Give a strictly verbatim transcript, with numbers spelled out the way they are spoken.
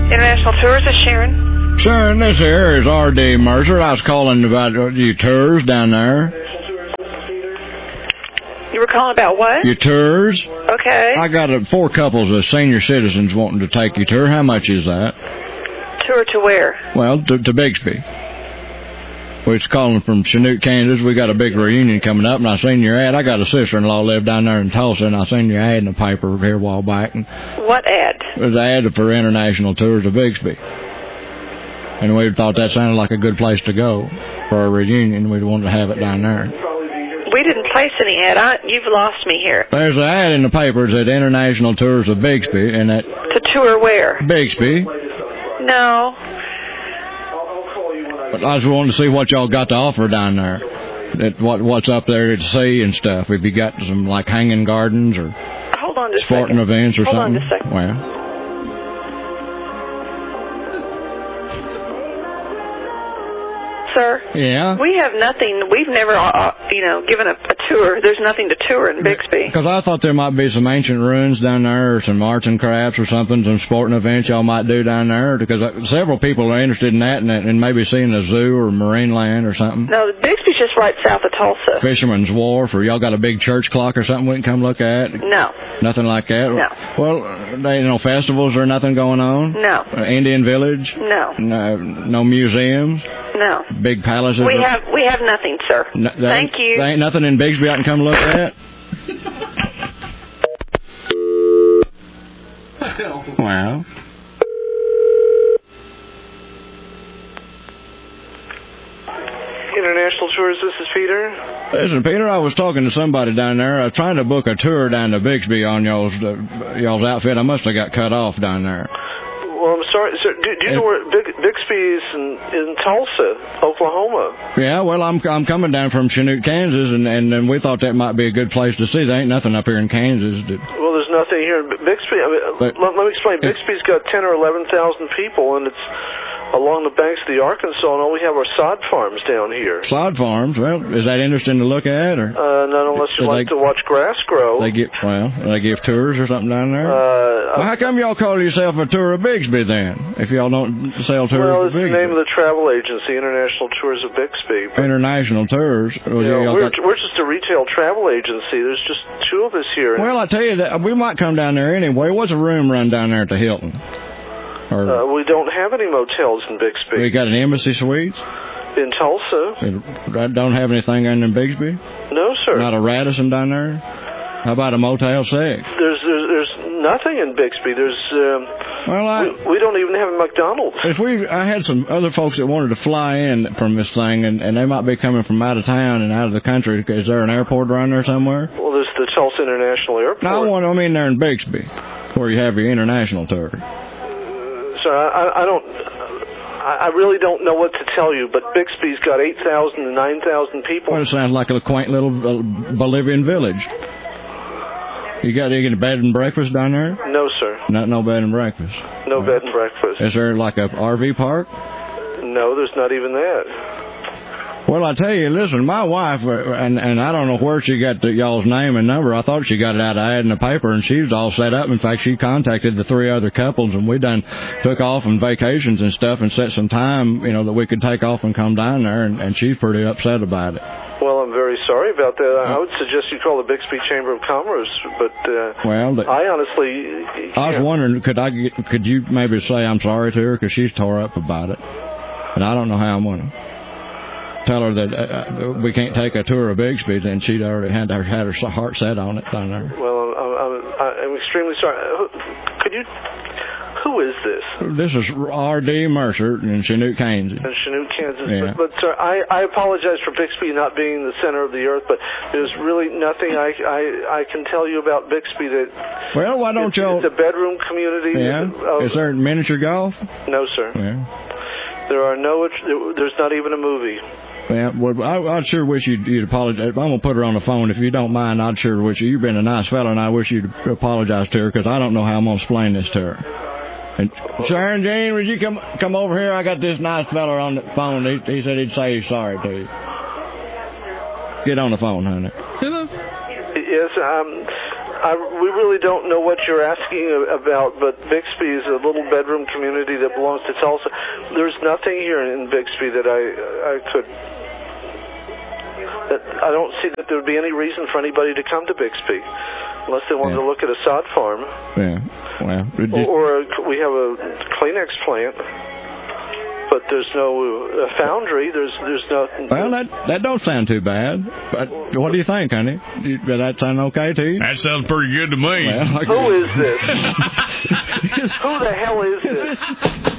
International Tours, is Sharon. Sharon, this here is R D Mercer. I was calling about your tours down there. You were calling about what? Your tours. Okay. I got a, four couples of senior citizens wanting to take your tour. How much is that? Tour to where? Well, to, to Bixby. We're calling from Chanute, Kansas. We got a big reunion coming up, and I seen your ad. I got a sister-in-law live down there in Tulsa, and I seen your ad in the paper here a while back. And what ad? It was an ad for International Tours of Bixby. And we thought that sounded like a good place to go for a reunion. We wanted to have it down there. We didn't place any ad. I, you've lost me here. There's an ad in the papers at International Tours of Bixby, and that to tour where? Bixby. No. But I just wanted to see what y'all got to offer down there. That what what's up there to see and stuff. If you got some like hanging gardens or Hold on just sporting events or Hold something. On just a second. Well. Sir? Yeah? We have nothing. We've never, uh, you know, given a, a tour. There's nothing to tour in Bixby. Because I thought there might be some ancient ruins down there or some arts and crafts or something, some sporting events y'all might do down there. Because several people are interested in that and, and maybe seeing a zoo or marine land or something. No, Bixby's just right south of Tulsa. Fisherman's Wharf, or y'all got a big church clock or something we can come look at? No. Nothing like that? No. Well, they, you know, festivals or nothing going on? No. Uh, Indian Village? No. No. No museums? No. Big palaces? We have we have nothing, sir. No, Thank you. There ain't nothing in Bixby I can come look at? Well. International Tours, this is Peter. Listen, Peter, I was talking to somebody down there. I was trying to book a tour down to Bixby on y'all's, uh, y'all's outfit. I must have got cut off down there. Well, I'm sorry, sir. Do, do you know where Big, Bixby is in, in Tulsa, Oklahoma? Yeah, well, I'm I'm coming down from Chanute, Kansas, and, and and we thought that might be a good place to see. There ain't nothing up here in Kansas. That, well, there's nothing here in Bixby. I mean, but, let, let me explain. Bixby's got ten or eleven thousand people, and it's along the banks of the Arkansas, and all we have are sod farms down here. Sod farms? Well, is that interesting to look at, or? Uh, not unless you like they, to watch grass grow. They get well. They give tours or something down there. Uh, well, how come y'all call yourself a tour of Bixby then? If y'all don't sell tours well, of it's Bixby. the name of the travel agency, International Tours of Bixby. But, International Tours. Well, you know, y'all we're, got... we're just a retail travel agency. There's just two of us here. Well, I tell you that we might come down there anyway. What's a room run down there at the Hilton? Or, uh, we don't have any motels in Bixby. We got an Embassy Suites? In Tulsa. I don't have anything in Bixby? No, sir. Not a Radisson down there? How about a Motel six? There's there's, there's nothing in Bixby. There's um, well, I, we, we don't even have a McDonald's. If we, I had some other folks that wanted to fly in from this thing, and, and they might be coming from out of town and out of the country. Is there an airport around there somewhere? Well, there's the Tulsa International Airport. No, I want. I mean, there in Bixby, where you have your international tour. So I, I don't, I really don't know what to tell you, but Bixby's got eight thousand to nine thousand people. Well, it sounds like a quaint little Bolivian village. You got you get a bed and breakfast down there? No, sir. Not no bed and breakfast. No right. bed and breakfast. Is there like a R V park? No, there's not even that. Well, I tell you, listen, my wife, and and I don't know where she got the, y'all's name and number. I thought she got it out of ad in the paper, and she's all set up. In fact, she contacted the three other couples, and we done took off on vacations and stuff and set some time, you know, that we could take off and come down there, and, and she's pretty upset about it. Well, I'm very sorry about that. I would suggest you call the Bixby Chamber of Commerce, but uh, well, the, I honestly... I was wondering, could I get, could you maybe say I'm sorry to her, because she's tore up about it, and I don't know how I'm going to tell her that uh, we can't take a tour of Bixby, then she'd already had her, had her heart set on it down there. Well, I'm, I'm, I'm extremely sorry. Could you... Who is this? This is R D Mercer in Chanute, Kansas. In Chanute, Kansas. Yeah. But, but, sir, I, I apologize for Bixby not being the center of the earth, but there's really nothing I, I, I can tell you about Bixby that... Well, why don't it's, y'all... It's a bedroom community. Yeah? Uh, is there miniature golf? No, sir. Yeah. There are no... There's not even a movie. Yeah, well, I, I'd sure wish you'd, you'd apologize. I'm going to put her on the phone. If you don't mind, I'd sure wish you... You've been a nice fellow, and I wish you'd apologize to her, because I don't know how I'm going to explain this to her. And Sharon Jane, would you come come over here? I got this nice fella on the phone. He, he said he'd say he's sorry to you. Get on the phone, honey. Hello. Yes, um, I, we really don't know what you're asking about, but Bixby is a little bedroom community that belongs to Tulsa. There's nothing here in Bixby that I I could. That I don't see that there would be any reason for anybody to come to Bixby unless they wanted yeah. to look at a sod farm. Yeah, well, just... or, or a, we have a Kleenex plant, but there's no uh, foundry. There's there's no. Well, that that don't sound too bad. But what do you think, honey? You, does that sound okay to you? That sounds pretty good to me. Well, like, who is this? Who the hell is this?